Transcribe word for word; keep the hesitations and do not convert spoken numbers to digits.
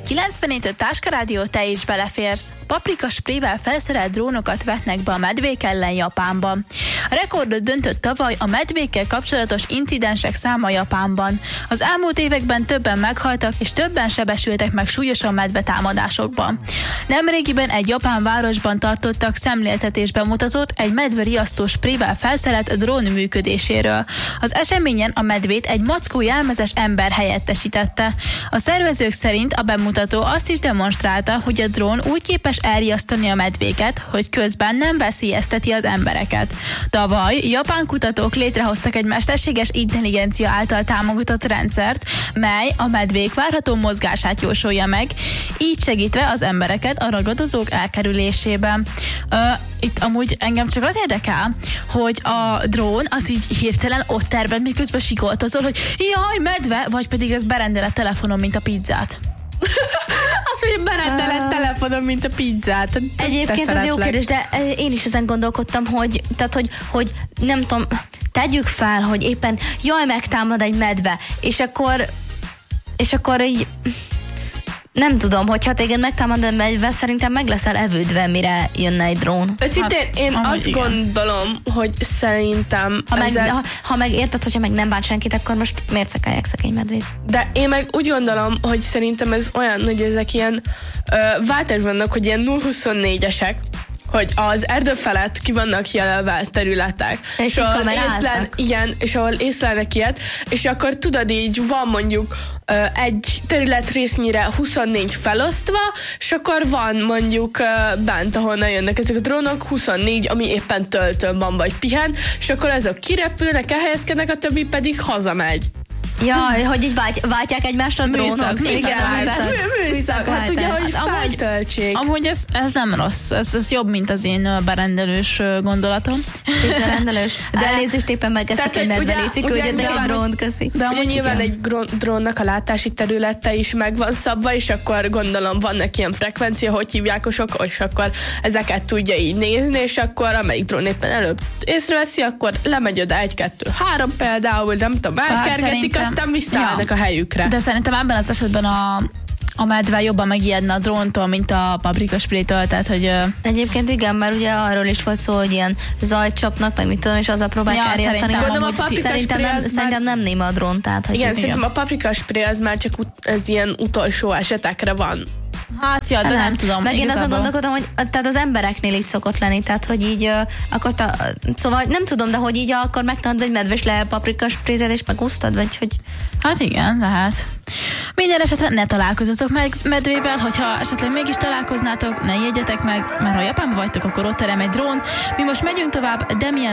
kilencvenhét öt Táska Rádió, te is beleférsz. Paprika sprével felszerelt drónokat vetnek be a medvék ellen Japánban. A rekordot döntött tavaly a medvékkel kapcsolatos incidensek száma Japánban. Az elmúlt években többen meghaltak, és többen sebesültek meg súlyosan medvetámadásokban. Nemrégiben egy japán városban tartottak szemléltetésbemutatót egy medveriasztó sprével felszerelt drón működéséről. Az eseményen a medvét egy mackó jelmezes ember helyettesítette. A szervezők szerint a bemutató azt is demonstrálta, hogy a drón úgy képes elriasztani a medvéket, hogy közben nem veszélyezteti az embereket. Tavaly japán kutatók létrehoztak egy mesterséges intelligencia által támogatott rendszert, mely a medvék várható mozgását jósolja meg, így segítve az embereket a ragadozók elkerülésében. Uh, itt amúgy engem csak az érdekel, hogy a drón az így hirtelen ott terben, miközben sikoltozol, hogy jaj, medve, vagy pedig ez berendelett telefonon, mint a pizzát. Azt mondja, berendelett uh, telefonon, mint a pizzát. Egyébként ez jó kérdés, de én is ezen gondolkodtam, hogy, tehát, hogy, hogy nem tudom, tegyük fel, hogy éppen jaj, megtámad egy medve, és akkor és akkor így nem tudom, hogyha téged megtámad egy medve, szerintem meg leszel evődve, mire jönne egy drón. Őszintén, hát, én azt igen. gondolom, hogy szerintem ha meg, ezek... ha, ha meg érted, hogyha meg nem bánt senkit, akkor most miért szekáljak szegény medvét? De én meg úgy gondolom, hogy szerintem ez olyan, hogy ezek ilyen ö, váltás vannak, hogy ilyen nulla huszonnégyesek, hogy az erdő felett ki vannak jelölve területek. És, és ahol észlel, igen, és ahol észlelnek ilyet, és akkor tudod így, van mondjuk ö, egy terület résznyire huszonnégy felosztva, és akkor van mondjuk ö, bent, ahonnan jönnek ezek a drónok, huszonnégy, ami éppen töltőn van, vagy pihen, és akkor azok kirepülnek, elhelyezkednek, a többi pedig hazamegy. Ja, hogy így vágy, váltják egymásra a drónok. Műszak, műszak, igen, műszak, műszak, hát ugye, hogy feltöltsék. Amúgy ez, ez nem rossz, ez, ez jobb, mint az én berendelős gondolatom. Berendelős. De elnézést éppen megeszek egy medveléci, küldjetek egy drónt, köszi. De ugye nyilván egy drónnak a látási területe is meg van szabva, és akkor gondolom vannak ilyen frekvencia, hogy hívják, és akkor ezeket tudja így nézni, és akkor amelyik drón éppen előbb észreveszi, akkor lemegy oda egy, kettő, három például, nem tudom, elkergetik, aztán visszaállnak ja. a helyükre. De szerintem ebben az esetben a, a medve jobban megijedne a dróntól, mint a paprikasprétől, tehát hogy... Egyébként igen, mert ugye arról is volt szó, hogy ilyen zajt csapnak, meg mit tudom, és azzal próbálják ja, elriasztani. Szerintem, szerintem, nem, már... szerintem nem néma a drón, tehát... Hogy igen, szerintem a paprikaspré az már csak ut- ez ilyen utolsó esetekre van. Hát ja, de nem, nem tudom. Meg én azon gondolkodom, hogy tehát az embereknél is szokott lenni, tehát hogy így uh, akkor ta, szóval nem tudom, de hogy így akkor megtanulod egy medves le paprikasprézed és megúsztad, vagy hogy... Hát igen, lehet. Minden esetre ne találkozzatok meg medvével, hogyha esetleg mégis találkoznátok, ne jegyetek meg, mert ha Japánban vagytok, akkor ott terem egy drón. Mi most megyünk tovább, de milyen